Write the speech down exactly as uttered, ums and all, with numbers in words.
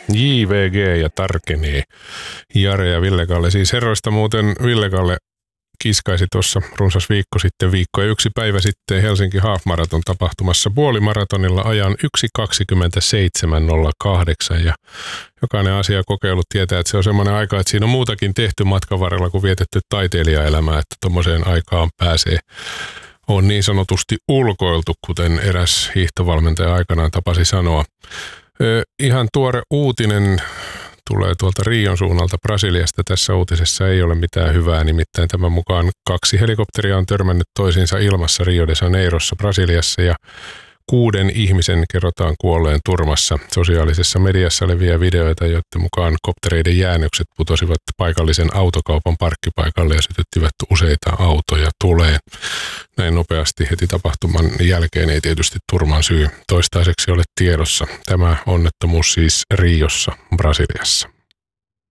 J V G ja tarkenee. Jare ja Ville-Kalle. Siis herroista muuten Ville-Kalle kiskaisi tuossa runsas viikko sitten, viikko ja yksi päivä sitten Helsinki Half Marathon tapahtumassa puolimaratonilla ajan yksi kaksikymmentäseitsemän nolla kahdeksan ja jokainen asia kokeillut tietää, että se on semmoinen aika, että siinä on muutakin tehty matkan varrella kuin vietetty taiteilijaelämää, että tuommoiseen aikaan pääsee. On niin sanotusti ulkoiltu, kuten eräs hiihtovalmentaja aikanaan tapasi sanoa. Ö, ihan tuore uutinen tulee tuolta Rion suunnalta Brasiliasta. Tässä uutisessa ei ole mitään hyvää, nimittäin tämän mukaan kaksi helikopteria on törmännyt toisiinsa ilmassa Rio de Janeirossa Brasiliassa ja kuuden ihmisen kerrotaan kuolleen turmassa. Sosiaalisessa mediassa leviää videoita, joiden mukaan koptereiden jäännökset putosivat paikallisen autokaupan parkkipaikalle ja sytyttivät useita autoja tuleen. Näin nopeasti heti tapahtuman jälkeen ei tietysti turman syy toistaiseksi ole tiedossa. Tämä onnettomuus siis Riossa, Brasiliassa.